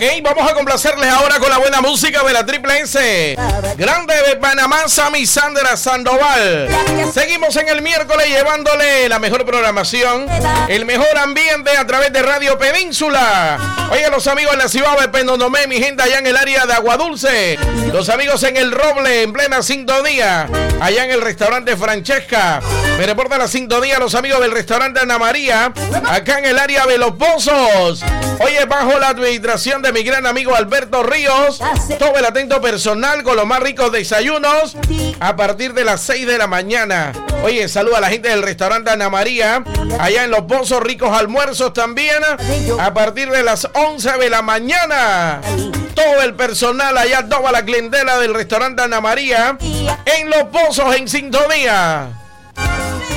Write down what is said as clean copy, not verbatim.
vamos a complacerles ahora con la buena música de la Triple S. Grande de Panamá, Sammy Sandra Sandoval. Seguimos en el miércoles llevándole la mejor programación, el mejor ambiente a través de Radio Península. Oye, los amigos en la ciudad de Pendonomé, mi gente allá en el área de Aguadulce. Los amigos en el Roble, en plena sintonía. Allá en el restaurante Francesca. Me reporta la sintonía los amigos del restaurante Ana María. Acá en el área de Los Pozos. Oye, bajo la administración de mi gran amigo Alberto Ríos. Todo el atento personal con los más ricos desayunos a partir de las 6 de la mañana. Oye, saluda a la gente del restaurante Ana María. Allá en Los Pozos, ricos almuerzos también a partir de las 11 de la mañana. Todo el personal allá, toda la clientela del restaurante Ana María en Los Pozos en sintonía.